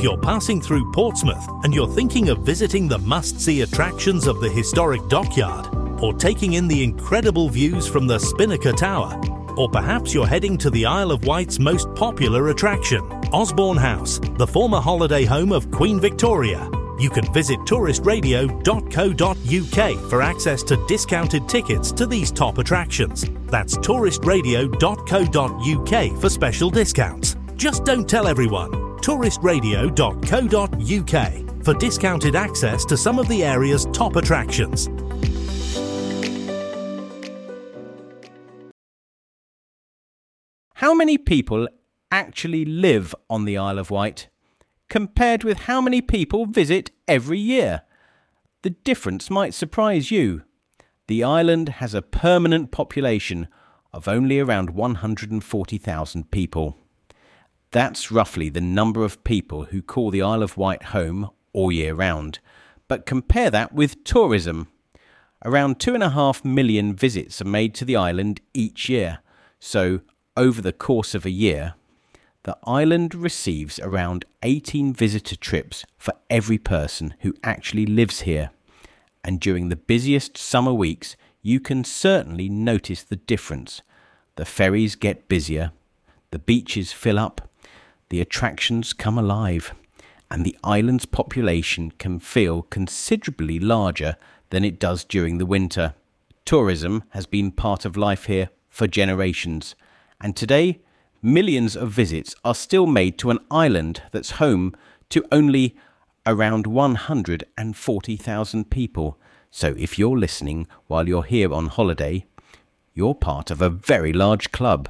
you're passing through Portsmouth and you're thinking of visiting the must-see attractions of the historic dockyard, or taking in the incredible views from the Spinnaker Tower, or perhaps you're heading to the Isle of Wight's most popular attraction, Osborne House, the former holiday home of Queen Victoria, you can visit touristradio.co.uk for access to discounted tickets to these top attractions. That's touristradio.co.uk for special discounts. Just don't tell everyone. touristradio.co.uk for discounted access to some of the area's top attractions. How many people actually live on the Isle of Wight compared with how many people visit every year? The difference might surprise you. The island has a permanent population of only around 140,000 people. That's roughly the number of people who call the Isle of Wight home all year round. But compare that with tourism. Around 2.5 million visits are made to the island each year. So, over the course of a year, the island receives around 18 visitor trips for every person who actually lives here. And during the busiest summer weeks, you can certainly notice the difference. The ferries get busier, the beaches fill up, the attractions come alive, and the island's population can feel considerably larger than it does during the winter. Tourism has been part of life here for generations, and today, millions of visits are still made to an island that's home to only around 140,000 people. So if you're listening while you're here on holiday, you're part of a very large club.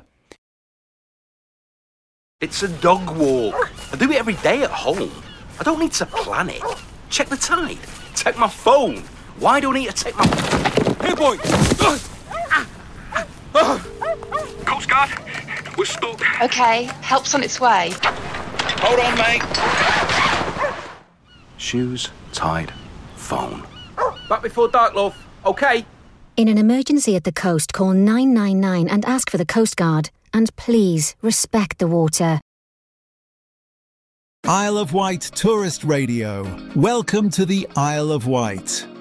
It's a dog walk. I do it every day at home. I don't need to plan it. Check the tide. Take my phone. Why do I need to take my... Hey, boy! Coast Guard, we're stuck. OK, help's on its way. Hold on, mate. Shoes, tide, phone. Back before dark, love. OK? In an emergency at the coast, call 999 and ask for the Coast Guard. And please, respect the water. Isle of Wight Tourist Radio. Welcome to the Isle of Wight.